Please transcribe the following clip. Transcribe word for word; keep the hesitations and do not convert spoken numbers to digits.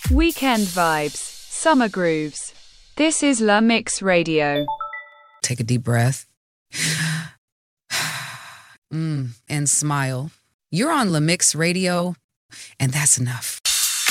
Weekend vibes, summer grooves. This is La Mix Radio. Take a deep breath. mm, and smile. You're on La Mix Radio, and that's enough.